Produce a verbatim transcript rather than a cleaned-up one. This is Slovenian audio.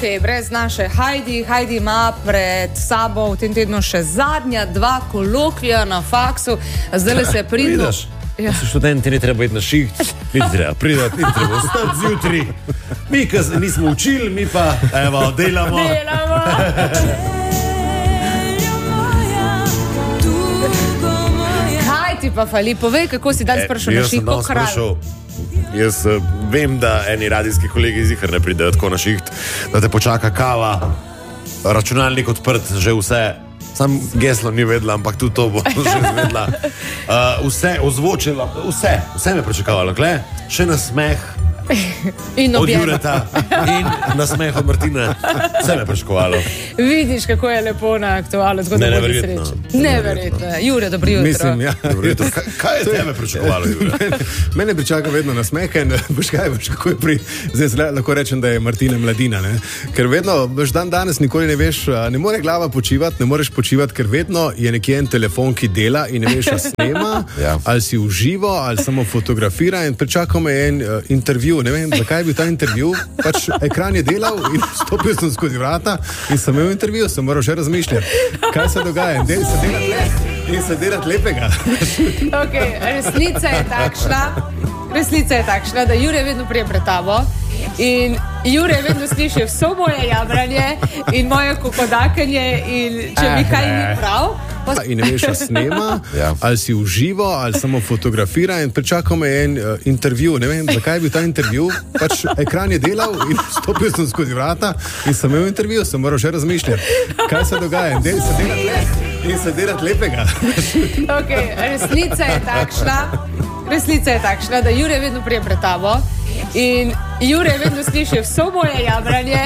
Brez naše Heidi. Heidi ima pred sabo v tem tednu še zadnja dva kolokvija na faksu. Zdaj se pride. Vidiš? Ja. Študenti ne treba iti na šiht, ni treba pridati, ni treba ostati zjutraj. Mi, ki nismo učili, mi pa, evo, delamo. Delamo. Kaj ti pa fali? Povej, kako si danes prišel na šiht, kot kralj. Jaz uh, vem, da eni radijski kolegi zihar ne pridejo tako na šiht, da te počaka kava, računalnik odprt, že vse. Sam geslo ni vedela, ampak tudi to bo že zvedla. Uh, vse ozvočila, vse, vse me pričakavalo, gle, še nasmeh od Jureta in nasmeh od Martine, vse me pričakovalo. Vidiš, kako je lepo na aktualu, zgodno ne, bodi sreče. Neverjetno. Jure, dobro jutro. Mislim, ja. Dobro jutro. Kaj, kaj je tebe pričakovalo, Jure? Mene pričaka vedno nasmeh in veš kaj, veš kako je pri... Zdaj lahko rečem, da je Martina mladina, ne? Ker vedno, veš, dan danes nikoli ne veš, ne more glava počivati, ne moreš počivati, ker vedno je nekje en telefon, ki dela in ne veš, a snema, ja. Ali si uživo, ali samo fotografira in pričakal me en uh, intervju. Ne vem, zakaj je bil ta intervju, pač ekran je delal in stopil sem skozi vrata in sem imel intervju, sem moral še razmišljati, kaj se dogaja in del, se delati lep in se delati lepega. Ok, resnica je takšna, resnica je takšna, da Jure vedno prije pred tabo in Jure vedno sliši vso moje jamranje in moje kokodakanje in če mi kaj ni prav. In ne veš, a snema, ja. Ali si uživo, ali samo fotografira in pričakal me en uh, intervju. Ne vem, zakaj je bil ta intervju, pač ekran je delal in stopil sem skozi vrata in sem imel intervju, sem moral še razmišljati, kaj se dogaja in del, se delati lep in se delati lepega. Ok, resnica je takšna, resnica je takšna, da Jure vedno prije pred tabo in Jure vedno sliši vso moje jamranje